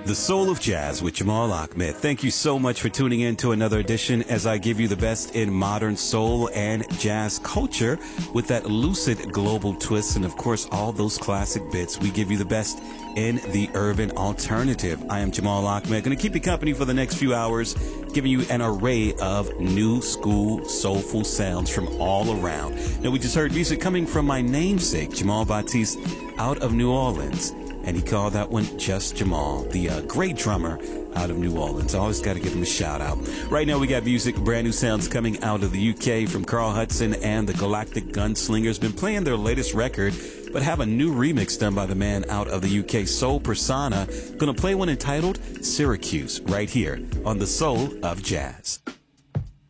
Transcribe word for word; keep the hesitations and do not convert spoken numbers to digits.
The Soul of Jazz with Jamal Ahmed. Thank you so much for tuning in to another edition as I give you the best in modern soul and jazz culture with that lucid global twist and, of course, all those classic bits. We give you the best in the urban alternative. I am Jamal Ahmed, going to keep you company for the next few hours, giving you an array of new school soulful sounds from all around. Now, we just heard music coming from my namesake, Jamal Batiste, out of New Orleans. And he called that one Just Jamal, the uh, great drummer out of New Orleans. Always got to give him a shout out. Right now we got music, brand new sounds coming out of the U K from Carl Hudson and the Galactic Gunslingers. Been playing their latest record, but have a new remix done by the man out of the U K, Soul Persona. Gonna play one entitled Syracuse right here on The Soul of Jazz.